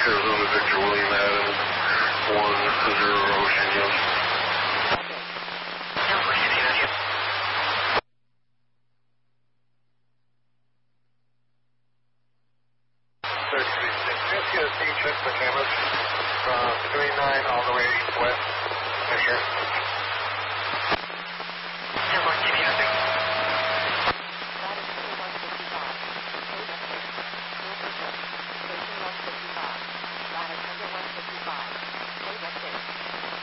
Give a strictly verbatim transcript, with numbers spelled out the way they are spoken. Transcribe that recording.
Arizona Victor William Adams, one zero Oceania. C S D, check the cameras from three nine all the way west. Measure.